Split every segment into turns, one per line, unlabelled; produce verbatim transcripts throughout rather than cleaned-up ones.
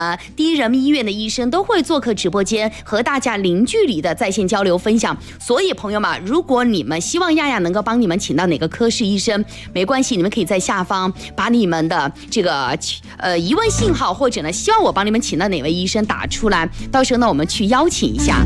呃，第一人民医院的医生都会做客直播间，和大家零距离的在线交流分享。所以朋友们，如果你们希望亚亚能够帮你们请到哪个科室医生，没关系，你们可以在下方把你们的这个呃疑问信号，或者呢希望我帮你们请到哪位医生打出来，到时候呢我们去邀请一下。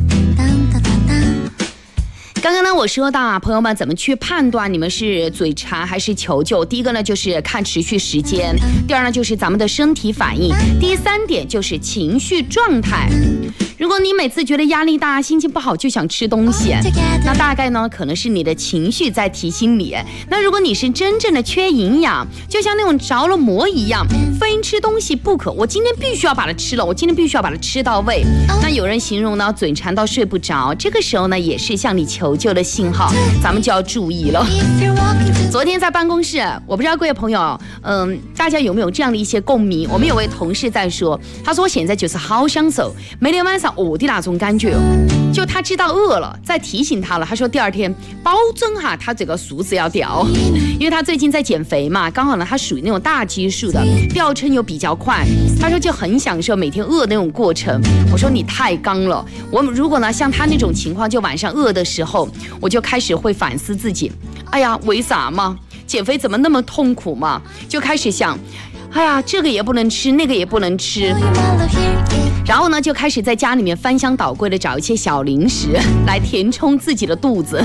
刚刚呢，我说到啊，朋友们怎么去判断你们是嘴馋还是求救？第一个呢，就是看持续时间；第二呢，就是咱们的身体反应；第三点就是情绪状态。如果你每次觉得压力大、心情不好就想吃东西，那大概呢可能是你的情绪在提醒你。那如果你是真正的缺营养，就像那种着了魔一样，非吃东西不可，我今天必须要把它吃了，我今天必须要把它吃到位。那有人形容呢，嘴馋到睡不着，这个时候呢也是向你求救的信号，咱们就要注意了。昨天在办公室，我不知道各位朋友，嗯，大家有没有这样的一些共鸣？我们有位同事在说，他说我现在就是好享受每天晚上饿的那种感觉，就他知道饿了，再提醒他了。他说第二天保证哈，他这个数字要掉，因为他最近在减肥嘛，刚好呢他属于那种大基数的，掉称又比较快。他说就很享受每天饿的那种过程。我说你太刚了，我如果呢像他那种情况，就晚上饿的时候，我就开始会反思自己，哎呀，为啥嘛？减肥怎么那么痛苦嘛？就开始想，哎呀，这个也不能吃，那个也不能吃。然后呢，就开始在家里面翻箱倒柜的找一些小零食来填充自己的肚子。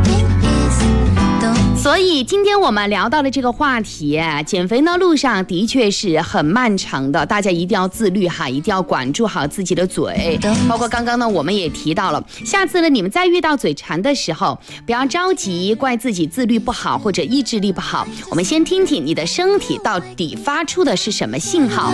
所以今天我们聊到的这个话题，减肥呢路上的确是很漫长的，大家一定要自律哈，一定要管住好自己的嘴。包括刚刚呢，我们也提到了，下次呢你们再遇到嘴馋的时候，不要着急怪自己自律不好或者意志力不好，我们先听听你的身体到底发出的是什么信号。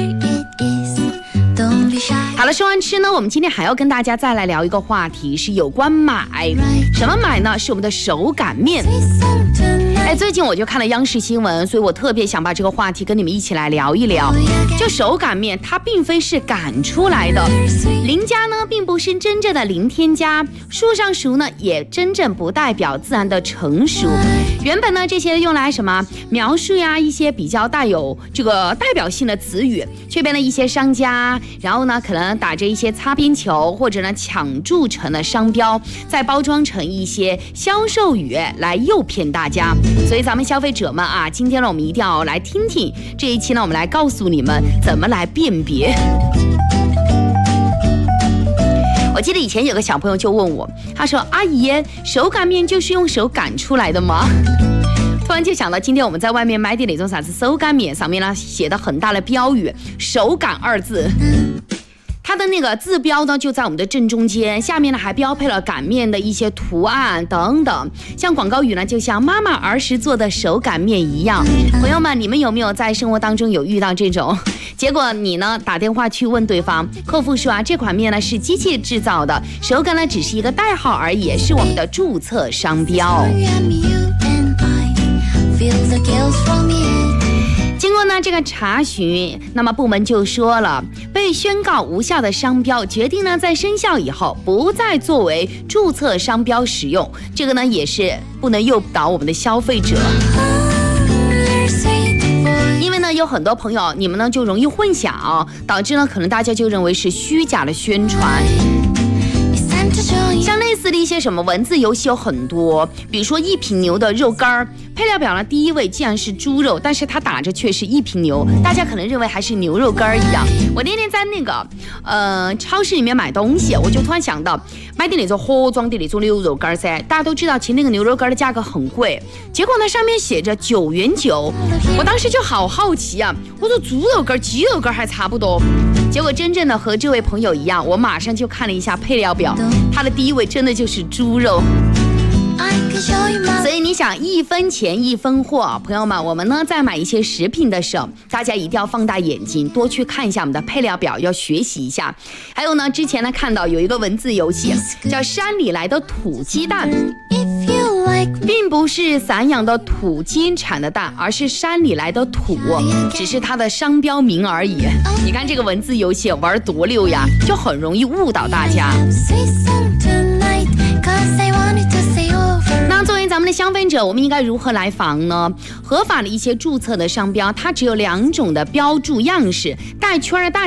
好了，说完吃呢，我们今天还要跟大家再来聊一个话题，是有关买。什么买呢？是我们的手擀面。哎，最近我就看了央视新闻，所以我特别想把这个话题跟你们一起来聊一聊。就手擀面，它并非是擀出来的，零加呢并不是真正的零添加，树上熟呢也真正不代表自然的成熟。原本呢这些用来什么描述呀一些比较带有这个代表性的词语，却被了一些商家，然后呢可能打着一些擦边球，或者呢抢注成了商标，再包装成一些销售语来诱骗大家。所以咱们消费者们啊，今天呢我们一定要来听听这一期呢，我们来告诉你们怎么来辨别。我记得以前有个小朋友就问我，他说阿姨，手擀面就是用手擀出来的吗？突然就想到今天我们在外面买的那种啥子手擀面，上面呢写的很大的标语手擀二字，它的那个字标呢就在我们的正中间，下面呢还标配了擀面的一些图案等等，像广告语呢就像妈妈儿时做的手擀面一样。朋友们，你们有没有在生活当中有遇到这种，结果你呢打电话去问对方，客服说啊这款面呢是机器制造的，手擀呢只是一个代号而已，是我们的注册商标。经过呢这个查询，那么部门就说了，被宣告无效的商标决定呢在生效以后不再作为注册商标使用，这个呢也是不能诱导我们的消费者。因为呢有很多朋友你们呢就容易混淆，导致呢可能大家就认为是虚假的宣传。像类似的一些什么文字游戏有很多，比如说一品牛的肉干儿，配料表呢第一位既然是猪肉，但是它打着却是一品牛，大家可能认为还是牛肉干儿一样。我那天在那个呃超市里面买东西，我就突然想到买的那种盒装的那种牛肉干噻，大家都知道其实那个牛肉干的价格很贵，结果呢上面写着九元九，我当时就好好奇啊，我说猪肉干鸡肉干还差不多，结果真正的和这位朋友一样，我马上就看了一下配料表，它的第一位真的就是猪肉。所以你想一分钱一分货，朋友们，我们呢在买一些食品的时候，大家一定要放大眼睛，多去看一下我们的配料表，要学习一下。还有呢，之前呢看到有一个文字游戏叫山里来的土鸡蛋，并不是散养的土鸡产的蛋，而是山里来的土，只是它的商标名而已。你看这个文字游戏玩多溜呀，就很容易误导大家。那那作为咱们的消费者，我们应该如何来防呢？合法的一些注册的商标，它只有两种的标注样式，带圈的大